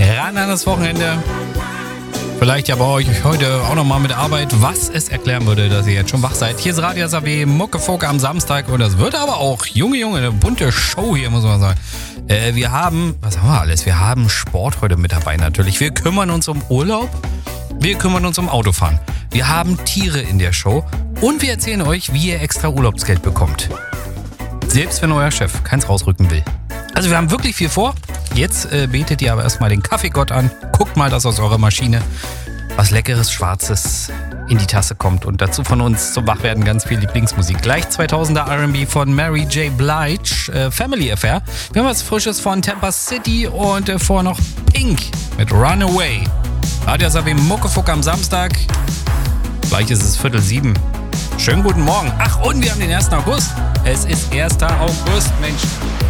ran an das Wochenende. Vielleicht ja bei euch heute auch nochmal mit Arbeit, was es erklären würde, dass ihr jetzt schon wach seid. Hier ist Radio SAW, Muckefuck am Samstag und das wird aber auch, Junge, eine bunte Show hier, muss man sagen. Wir haben, was haben wir alles? Wir haben Sport heute mit dabei natürlich. Wir kümmern uns um Urlaub, wir kümmern uns um Autofahren. Wir haben Tiere in der Show und wir erzählen euch, wie ihr extra Urlaubsgeld bekommt. Selbst wenn euer Chef keins rausrücken will. Also wir haben wirklich viel vor. Jetzt betet ihr aber erstmal den Kaffeegott an. Guckt mal, dass aus eurer Maschine was Leckeres, Schwarzes in die Tasse kommt. Und dazu von uns zum Wachwerden ganz viel Lieblingsmusik. Gleich 2000er R&B von Mary J. Blige, Family Affair. Wir haben was Frisches von Tampa City und vorher noch Pink mit Runaway. Radio SAW Muckefuck am Samstag. Gleich ist es 6:45. Schönen guten Morgen. Ach, und wir haben den 1. August. Es ist 1. August, Mensch.